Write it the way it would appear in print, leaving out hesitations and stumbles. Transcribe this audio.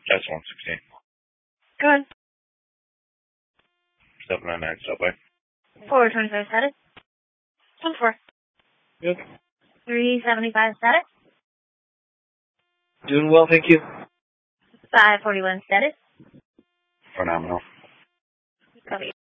That's 116. Go ahead. 799 subway. 425 status. 24. Good. 375 status. Doing well, thank you. 541 status. Phenomenal. Copy.